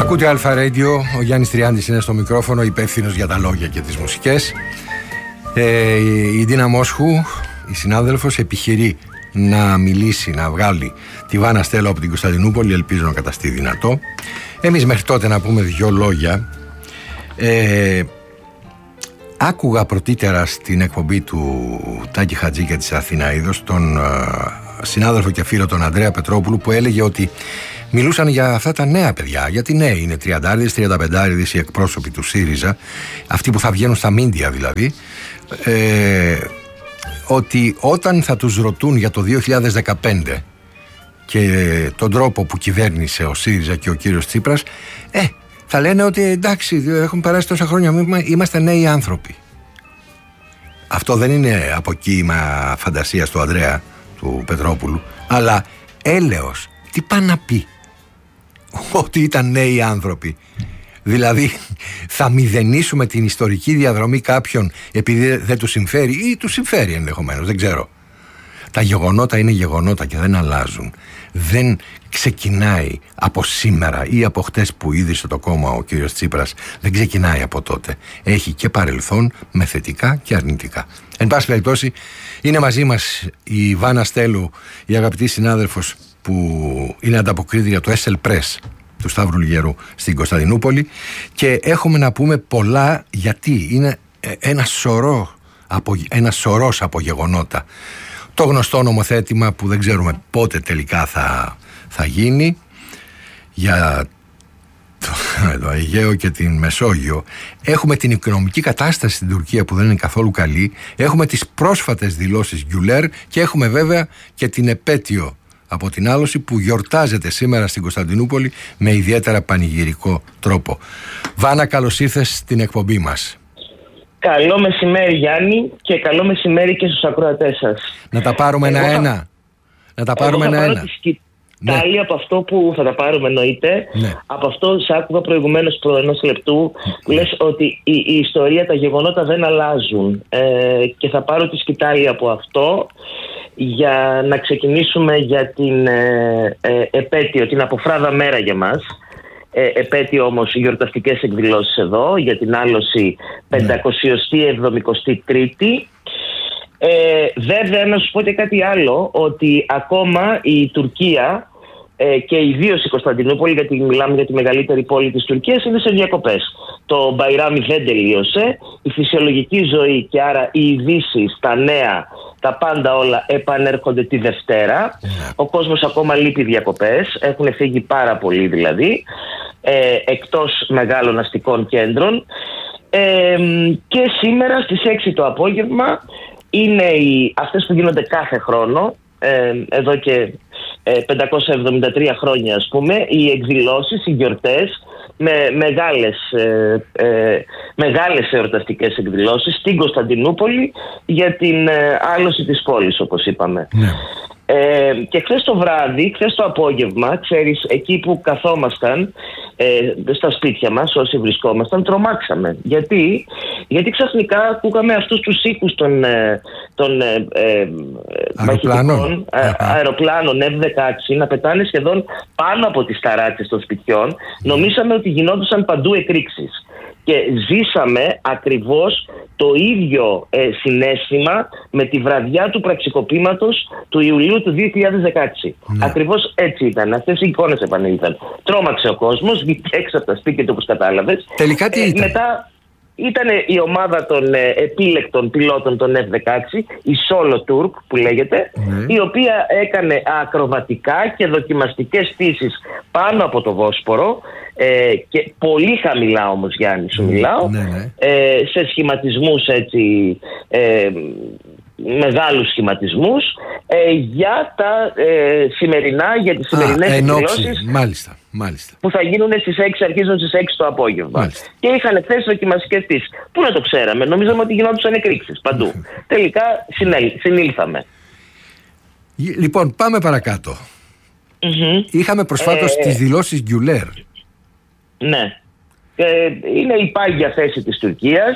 Ακούτε Αλφα Radio, ο Γιάννης Τριάντης είναι στο μικρόφωνο, υπεύθυνος για τα λόγια και τις μουσικές. Η Ντίνα Μόσχου, η συνάδελφος, επιχειρεί να μιλήσει, να βγάλει τη Βάνα Στέλο από την Κωνσταντινούπολη, ελπίζω να καταστεί δυνατό. Εμείς μέχρι τότε να πούμε δυο λόγια. Άκουγα πρωτήτερα στην εκπομπή του Τάκη Χατζή και της Αθηναίδος τον συνάδελφο και φίλο τον Ανδρέα Πετρόπουλου, που έλεγε ότι μιλούσαν για αυτά τα νέα παιδιά, γιατί νέοι είναι 30, 35 οι εκπρόσωποι του ΣΥΡΙΖΑ, αυτοί που θα βγαίνουν στα μίντια δηλαδή, ότι όταν θα τους ρωτούν για το 2015 και τον τρόπο που κυβέρνησε ο ΣΥΡΙΖΑ και ο κύριος Τσίπρας, θα λένε ότι εντάξει, έχουν περάσει τόσα χρόνια, είμαστε νέοι άνθρωποι. Αυτό δεν είναι αποκοίημα φαντασίας του Ανδρέα του Πετρόπουλου, αλλά έλεος. Τι πάει να πει? Ότι ήταν νέοι άνθρωποι. Δηλαδή θα μηδενίσουμε την ιστορική διαδρομή κάποιον επειδή δεν του συμφέρει, ή του συμφέρει ενδεχομένως, δεν ξέρω. Τα γεγονότα είναι γεγονότα και δεν αλλάζουν. Δεν ξεκινάει από σήμερα ή από χτες που ίδρυσε το κόμμα ο κύριος Τσίπρας. Δεν ξεκινάει από τότε. Έχει και παρελθόν με θετικά και αρνητικά. Εν πάση περιπτώσει, είναι μαζί μας η Βάνα Στέλου, η αγαπητή συνάδελφος που είναι ανταποκρίτρια του SL Press του Σταύρου Λιγερού στην Κωνσταντινούπολη, και έχουμε να πούμε πολλά, γιατί είναι ένα σωρός από γεγονότα. Το γνωστό νομοθέτημα που δεν ξέρουμε πότε τελικά θα γίνει για το Αιγαίο και την Μεσόγειο. Έχουμε την οικονομική κατάσταση στην Τουρκία που δεν είναι καθόλου καλή. Έχουμε τις πρόσφατες δηλώσεις Γκιουλέρ και έχουμε βέβαια και την επέτειο από την άλωση που γιορτάζεται σήμερα στην Κωνσταντινούπολη με ιδιαίτερα πανηγυρικό τρόπο. Βάνα, καλώς ήρθες στην εκπομπή μας. Καλό μεσημέρι, Γιάννη, και καλό μεσημέρι και στους ακροατές σας. Να τα πάρουμε ένα-ένα. Να τα πάρουμε ένα-ένα. Πάλι από αυτό που θα τα πάρουμε, εννοείται. Ναι. Από αυτό σ' άκουγα προηγουμένως προ ενός λεπτού που λες ότι η ιστορία, τα γεγονότα δεν αλλάζουν. Και θα πάρω τη σκητάλη από αυτό για να ξεκινήσουμε για την επέτειο, την αποφράδα μέρα για μας. Επέτειο όμως γιορταστικές εκδηλώσεις εδώ για την άλωση 573η. Βέβαια να σου πω και κάτι άλλο, ότι ακόμα η Τουρκία και ιδίως η Κωνσταντινούπολη, γιατί μιλάμε για τη μεγαλύτερη πόλη της Τουρκίας, είναι σε διακοπές. Το Μπαϊράμι δεν τελείωσε, η φυσιολογική ζωή και άρα οι ειδήσεις, τα νέα, τα πάντα όλα επανέρχονται τη Δευτέρα. Ο κόσμος ακόμα λείπει διακοπές, έχουν φύγει πάρα πολλοί δηλαδή, εκτός μεγάλων αστικών κέντρων. Και σήμερα στις 6 το απόγευμα είναι αυτές που γίνονται κάθε χρόνο, εδώ και 573 χρόνια ας πούμε, οι εκδηλώσεις, οι γιορτές με μεγάλες εορταστικές εκδηλώσεις στην Κωνσταντινούπολη για την άλωση της πόλης, όπως είπαμε. Και χθες το βράδυ, χθες το απόγευμα, ξέρεις, εκεί που καθόμασταν στα σπίτια μας, όσοι βρισκόμασταν, τρομάξαμε. Γιατί ξαφνικά ακούγαμε αυτούς τους ήχους των μαχητικών αεροπλάνων F-16 να πετάνε σχεδόν πάνω από τις ταράτσες των σπιτιών. Νομίσαμε ότι γινόντουσαν παντού εκρήξεις. Και ζήσαμε ακριβώς το ίδιο συναίσθημα με τη βραδιά του πραξικοπήματος του Ιουλίου του 2016. Ακριβώς έτσι ήταν. Αυτές οι εικόνες επανήλθαν. Τρόμαξε ο κόσμος, βγήκε έξω από τα σπίτια του, όπως κατάλαβες. Τελικά τι ήταν? Μετά ήταν η ομάδα των επίλεκτων πιλότων των F-16, η Solo Turk που λέγεται, η οποία έκανε ακροβατικά και δοκιμαστικές πτήσεις πάνω από το Βόσπορο, και πολύ χαμηλά όμως, Γιάννη, σου μιλάω, σε σχηματισμούς έτσι, μεγάλους σχηματισμούς, για τα σημερινά, για τις σημερινές εκδηλώσεις. Μάλιστα. Που θα γίνουν στις 6, αρχίζουν στις 6 το απόγευμα. Μάλιστα. Και είχαν χθες δοκιμαστικές πτήσεις. Πού να το ξέραμε, νομίζαμε ότι γινόντουσαν εκρήξεις παντού. Τελικά συνήλθαμε. Λοιπόν, πάμε παρακάτω. Είχαμε προσφάτως τις δηλώσεις Γκιουλέρ. Ναι. Είναι η πάγια θέση της Τουρκίας.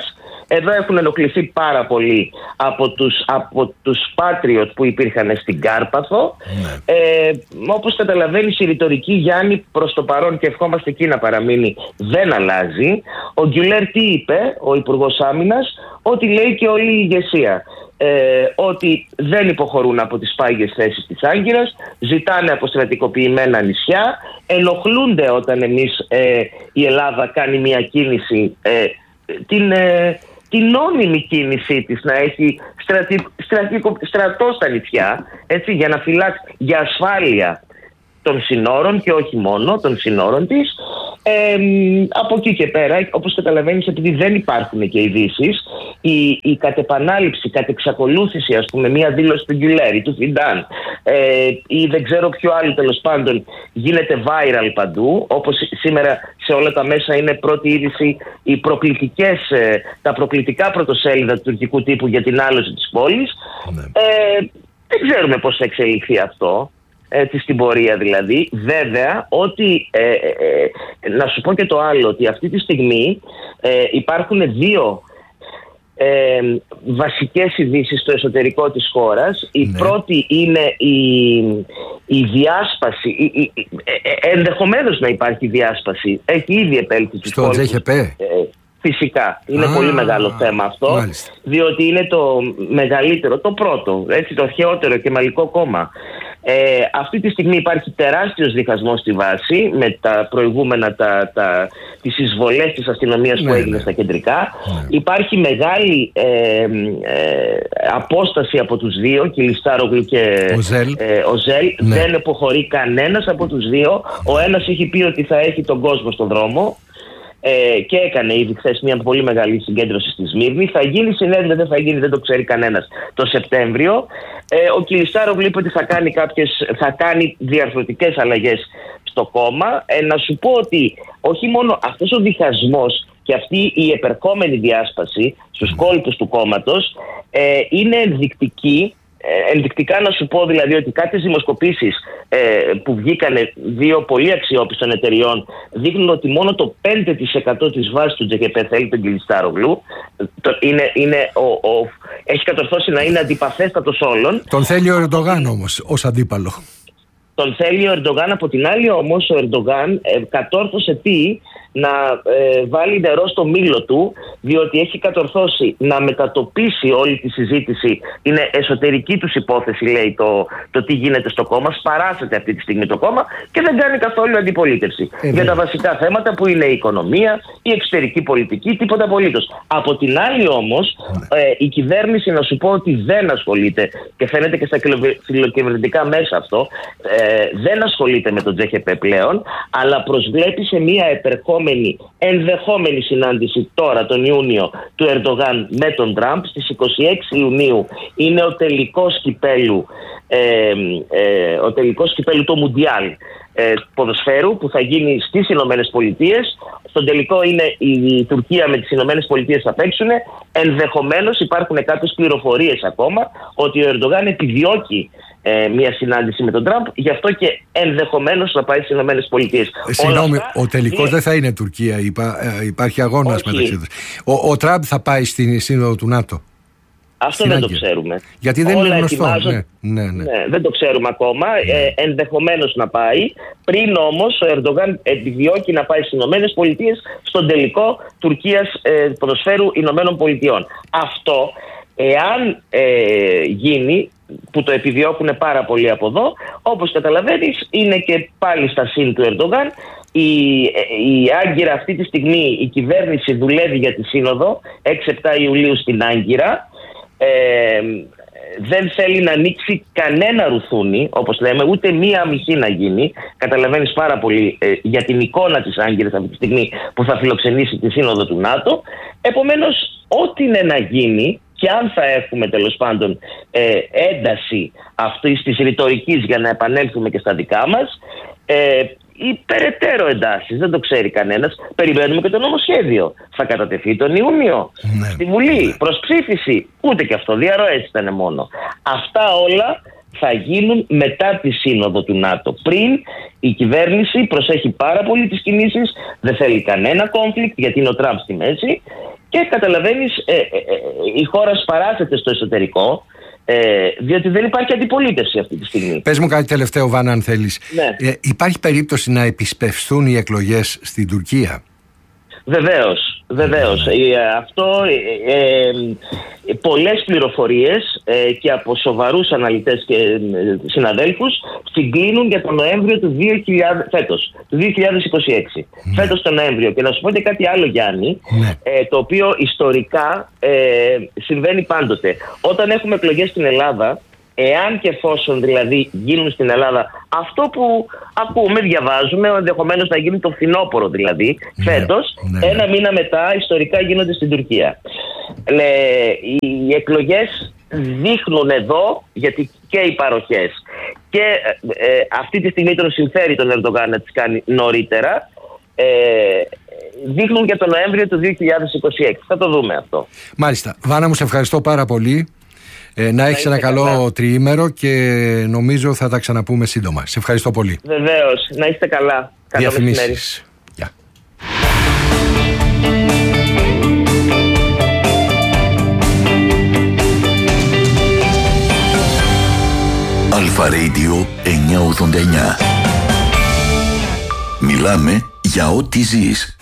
Εδώ έχουν ενοχληθεί πάρα πολύ από τους Patriot που υπήρχαν στην Κάρπαθο. Όπως καταλαβαίνεις, η ρητορική, Γιάννη, προς το παρόν, και ευχόμαστε εκεί να παραμείνει, δεν αλλάζει. Ο Γκιουλέρ τι είπε, ο Υπουργός Άμυνας? Ότι λέει και όλη η ηγεσία. Ότι δεν υποχωρούν από τις πάγιες θέσεις της Άγκυρας, ζητάνε αποστρατικοποιημένα νησιά, ενοχλούνται όταν η Ελλάδα κάνει μια κίνηση, την νόμιμη κίνησή της, να έχει στρατό στα νησιά, έτσι, για να φυλάξει, για ασφάλεια των συνόρων και όχι μόνο των συνόρων της. Από εκεί και πέρα, όπως καταλαβαίνεις, επειδή δεν υπάρχουν και ειδήσεις, η κατ' επανάληψη, κατ' εξακολούθηση, ας πούμε, μία δήλωση του Γκιουλέρ, του Φιντάν ή δεν ξέρω ποιο άλλο, τέλος πάντων, γίνεται viral παντού, όπως σήμερα σε όλα τα μέσα είναι πρώτη είδηση τα προκλητικά πρωτοσέλιδα του τουρκικού τύπου για την άλωση της πόλης. Δεν ξέρουμε πώς θα εξελιχθεί αυτό. Στην πορεία δηλαδή. Βέβαια, ότι να σου πω και το άλλο, ότι αυτή τη στιγμή υπάρχουν δύο βασικές ειδήσεις στο εσωτερικό της χώρας. Η πρώτη είναι η διάσπαση, ενδεχομένως να υπάρχει διάσπαση, έχει ήδη επέλθει στο JHP. Φυσικά, είναι πολύ μεγάλο θέμα αυτό, μάλιστα. Διότι είναι το μεγαλύτερο, το πρώτο, έτσι, το αρχαιότερο και μαλλικό κόμμα. Αυτή τη στιγμή υπάρχει τεράστιος διχασμός στη βάση με τα προηγούμενα τις εισβολές της αστυνομίας που έγινε στα κεντρικά. Υπάρχει μεγάλη απόσταση από τους δύο, Κιλιστάρογλου και Οζέλ. Δεν υποχωρεί κανένας από τους δύο. Ο ένας έχει πει ότι θα έχει τον κόσμο στον δρόμο. Και έκανε ήδη χθες μια πολύ μεγάλη συγκέντρωση στη Σμύρνη. Θα γίνει συνέδριο, δεν θα γίνει, δεν το ξέρει κανένας, το Σεπτέμβριο. Ο Κιλιστάρογλου είπε ότι θα κάνει διαρθρωτικές αλλαγές στο κόμμα. Να σου πω ότι όχι μόνο αυτός ο διχασμός και αυτή η επερχόμενη διάσπαση στους κόλπους του κόμματος είναι ενδεικτικά να σου πω δηλαδή ότι κάποιες δημοσκοπήσεις που βγήκανε δύο πολύ αξιόπιστων εταιριών δείχνουν ότι μόνο το 5% της βάσης του JHP θέλει τον Κιλιστάρογλου. Έχει κατορθώσει να είναι αντιπαθέστατος όλων. Τον θέλει ο Ερντογάν όμως ως αντίπαλο. Τον θέλει ο Ερντογάν. Από την άλλη όμως ο Ερντογάν κατόρθωσε να βάλει νερό στο μήλο του, διότι έχει κατορθώσει να μετατοπίσει όλη τη συζήτηση. Είναι εσωτερική τους υπόθεση, λέει, το τι γίνεται στο κόμμα. Σπαράσεται αυτή τη στιγμή το κόμμα και δεν κάνει καθόλου αντιπολίτευση για τα βασικά θέματα που είναι η οικονομία, η εξωτερική πολιτική, τίποτα απολύτως. Από την άλλη όμως η κυβέρνηση, να σου πω ότι δεν ασχολείται, και φαίνεται και στα φιλοκυβερνητικά μέσα αυτό, δεν ασχολείται με τον JHP πλέον, αλλά προσβλέπει σε μια ενδεχόμενη συνάντηση τώρα τον Ιούνιο του Ερντογάν με τον Τραμπ. Στις 26 Ιουνίου είναι ο τελικός κυπέλου του Μουντιάλ ποδοσφαίρου που θα γίνει στις Ηνωμένες Πολιτείες. Στον τελικό είναι η Τουρκία με τις Ηνωμένες Πολιτείες θα παίξουν. Ενδεχομένως υπάρχουν κάποιες πληροφορίες ακόμα ότι ο Ερντογάν επιδιώκει μια συνάντηση με τον Τραμπ, γι' αυτό και ενδεχομένως να πάει στις Ηνωμένες Πολιτείες. Συγγνώμη, ο τελικός δεν θα είναι Τουρκία, υπάρχει αγώνας μεταξύ τους. Ο Τραμπ θα πάει στην σύνοδο του ΝΑΤΟ. Αυτό δεν το ξέρουμε. Γιατί δεν είναι γνωστό. Ναι, δεν το ξέρουμε ακόμα. Ενδεχομένως να πάει. Πριν όμως ο Ερντογάν επιδιώκει να πάει στις Ηνωμένες Πολιτείες στον τελικό Τουρκίας ποδοσφαίρου Ηνωμένων Πολιτειών. Αυτό, εάν γίνει, που το επιδιώκουν πάρα πολύ από εδώ, όπως καταλαβαίνεις, είναι και πάλι στα συν του Ερντογάν. Η Άγκυρα αυτή τη στιγμή, η κυβέρνηση δουλεύει για τη σύνοδο 6-7 Ιουλίου στην Άγκυρα. Δεν θέλει να ανοίξει κανένα ρουθούνι, όπως λέμε, ούτε μία αμυχή να γίνει. Καταλαβαίνεις πάρα πολύ για την εικόνα της Άγκυρας αυτή τη στιγμή που θα φιλοξενήσει τη σύνοδο του ΝΑΤΟ. Επομένως, ό,τι είναι να γίνει, και αν θα έχουμε τέλος πάντων ένταση αυτής της ρητορικής για να επανέλθουμε και στα δικά μας, ή περαιτέρω εντάσεις, δεν το ξέρει κανένας. Περιμένουμε και το νομοσχέδιο. Θα κατατεθεί τον Ιούνιο στη Βουλή, προς ψήφιση. Ούτε και αυτό, διαρροές ήταν μόνο. Αυτά όλα θα γίνουν μετά τη σύνοδο του ΝΑΤΟ. Πριν η κυβέρνηση προσέχει πάρα πολύ τις κινήσεις, δεν θέλει κανένα conflict γιατί είναι ο Τραμπ στη μέση. Και καταλαβαίνεις, η χώρα σπαράσεται στο εσωτερικό, διότι δεν υπάρχει αντιπολίτευση αυτή τη στιγμή. Πες μου κάτι τελευταίο, Βάνα, αν θέλεις. Ναι. Υπάρχει περίπτωση να επισπευστούν οι εκλογές στην Τουρκία? Βεβαίως. Αυτό πολλές πληροφορίες και από σοβαρούς αναλυτές και συναδέλφους συγκλίνουν για τον Νοέμβριο του 2026. Φέτος τον Νοέμβριο. Και να σου πω και κάτι άλλο, Γιάννη, το οποίο ιστορικά συμβαίνει πάντοτε. Όταν έχουμε εκλογές στην Ελλάδα, εάν και εφόσον δηλαδή γίνουν στην Ελλάδα αυτό που ακούμε, διαβάζουμε, ενδεχομένως να γίνει το φθινόπωρο δηλαδή, φέτος, ένα μήνα μετά ιστορικά γίνονται στην Τουρκία. Οι εκλογές δείχνουν εδώ, γιατί και οι παροχές και αυτή τη στιγμή τον συμφέρει τον Ερντογάν να τις κάνει νωρίτερα, δείχνουν για τον Νοέμβριο του 2026. Θα το δούμε αυτό. Μάλιστα. Βάνα μου, σε ευχαριστώ πάρα πολύ. Να έχεις ένα καλό τριήμερο και νομίζω θα τα ξαναπούμε σύντομα. Σε ευχαριστώ πολύ. Βεβαίως. Να είστε καλά. Καλό μεσημέρι. Γεια. Αλφα Radio 989. Μιλάμε για ό,τι ζεις.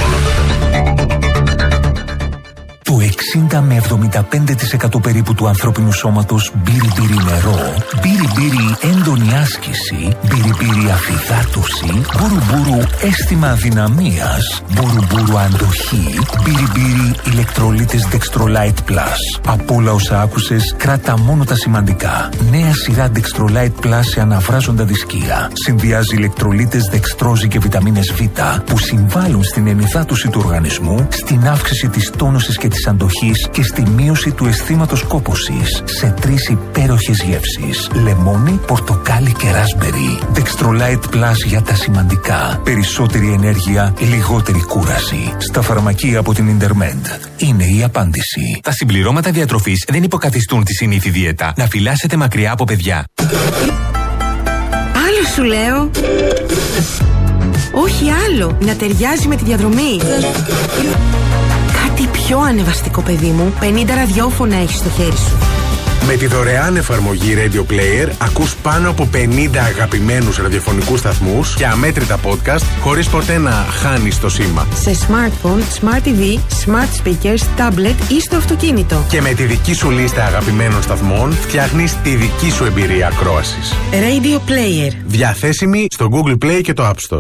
Το 60 με 75% περίπου του ανθρώπινου σώματος μπύρι-μπύρι νερό, μπύρι-μπύρι έντονη άσκηση, μπύρι-μπύρι αφυδάτωση, μπουρου-μπουρου αίσθημα αδυναμίας, μπουρου-μπουρου αντοχή, μπύρι-μπύρι ηλεκτρολίτες Dextrolite Plus. Από όλα όσα άκουσες, κράτα μόνο τα σημαντικά. Νέα σειρά Dextrolite Plus σε αναβράζοντα δισκία. Συνδυάζει ηλεκτρολίτες δεξτρόζη και βιταμίνες Β που συμβάλλουν στην ενυδάτωση του οργανισμού, στην αύξηση της τόνωσης και της αντοχής και στη μείωση του αισθήματος κόπωσης σε 3 υπέροχες γεύσεις: λεμόνι, πορτοκάλι και ράσμπερι. Dextrolite Plus για τα σημαντικά. Περισσότερη ενέργεια, λιγότερη κούραση. Στα φαρμακεία από την Intermed. Είναι η απάντηση. Τα συμπληρώματα διατροφής δεν υποκαθιστούν τη συνήθη δίαιτα. Να φυλάσσετε μακριά από παιδιά. Άλλο σου λέω. Όχι άλλο. Να ταιριάζει με τη διαδρομή. Κάτι πιο ανεβαστικό, παιδί μου. 50 ραδιόφωνα έχεις στο χέρι σου. Με τη δωρεάν εφαρμογή Radio Player ακούς πάνω από 50 αγαπημένους ραδιοφωνικούς σταθμούς και αμέτρητα podcast χωρίς ποτέ να χάνεις το σήμα. Σε smartphone, smart TV, smart speakers, tablet ή στο αυτοκίνητο. Και με τη δική σου λίστα αγαπημένων σταθμών φτιάχνεις τη δική σου εμπειρία ακρόασης. Radio Player. Διαθέσιμη στο Google Play και το App Store.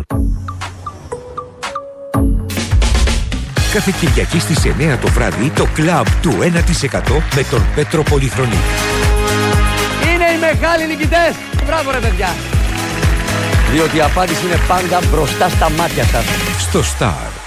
Κάθε Κυριακή στις 9 το βράδυ το κλαμπ του 1% με τον Πέτρο Πολυχρονή. Είναι οι μεγάλοι νικητές. Μπράβο ρε παιδιά. Διότι η απάντηση είναι πάντα μπροστά στα μάτια σας. Στο Star.